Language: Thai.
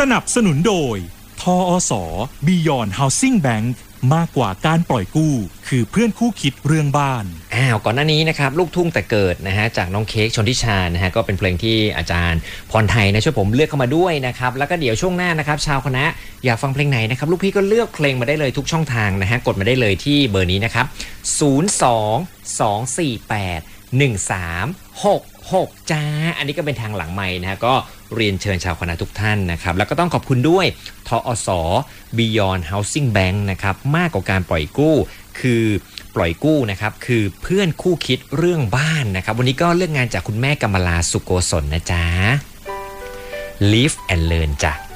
นับสนุนโดยทอส. Beyond Housing Bank มากกว่าการปล่อยกู้คือเพื่อนคู่คิดเรื่องบ้านก่อนหน้านี้นะครับลูกทุ่งแต่เกิดนะฮะจากน้องเค้กชนทิชานะฮะก็เป็นเพลงที่อาจารย์พรไทยนะช่วยผมเลือกเข้ามาด้วยนะครับแล้วก็เดี๋ยวช่วงหน้านะครับชาวคณะอยากฟังเพลงไหนนะครับลูกพี่ก็เลือกเพลงมาได้เลยทุกช่องทางนะฮะกดมาได้เลยที่เบอร์นี้นะครับ02-248-1366จ้าอันนี้ก็เป็นทางหลังไมค์นะฮะก็เรียนเชิญชาวคณะทุกท่านนะครับแล้วก็ต้องขอบคุณด้วยทอส. Beyond Housing Bank นะครับมากกว่าการปล่อยกู้คือปล่อยกู้นะครับคือเพื่อนคู่คิดเรื่องบ้านนะครับวันนี้ก็เลือกงานจากคุณแม่กำมลาสุโกศลนะจ๊ะ Live and Learn จ้ะ